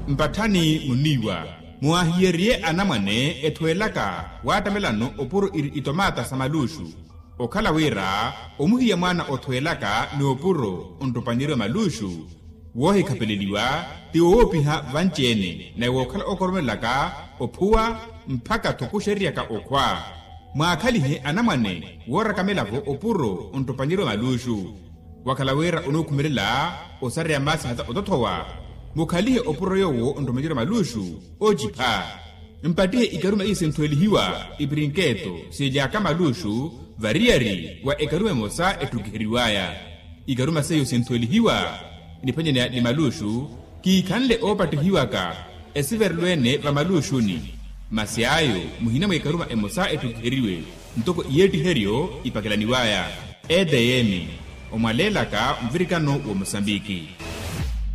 mpatani muniwa muahierie anamane etwelaka watamelano opuro itomata samalushu okala wira omuhiya mwana otwelaka ni opuro ontopanyiro malushu wohe kapeleliwa ti oopiha vanchene na wokala okoromelaka opua mpaka tokusheriaka okwa mwaakalihe anamane worakamelavo opuro ontopanyiro malushu wakalawera onokumelela osare amasi hata ototowa mukalihe opuro yowo ontomanyiro malushu ojipa mpatihe ikaruma isentwelihiwa ibrinketo sejaka malushu variari wa ekarume mosa etukihiriwaya ikaruma seyo sentwelihiwa nipanyene ni malushu kiikanle opatihiwaka esiverlwene va malushuni masiayo muhina mwekaruma emosa etukihiriwe ntoko iyeti heryo ipakelaniwaya edeyemi omwalelaka mvirikano wa Mosambiki.